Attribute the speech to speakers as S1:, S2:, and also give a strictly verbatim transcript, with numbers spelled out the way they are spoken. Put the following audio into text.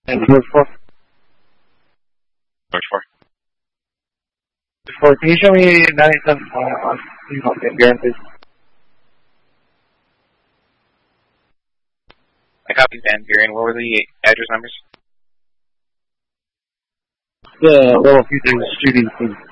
S1: And George four.
S2: George four.
S1: four, can you show me ninety-seven uh, on Van Buren, please?
S2: I copied Van Buren. What were the address numbers?
S1: The level two things shooting, please.